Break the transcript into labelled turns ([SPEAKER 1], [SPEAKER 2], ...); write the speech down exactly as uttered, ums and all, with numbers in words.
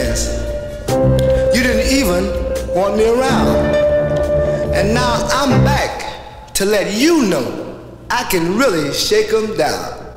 [SPEAKER 1] friends. You didn't even want me around. And now I'm back to let you know I can really shake 'em down.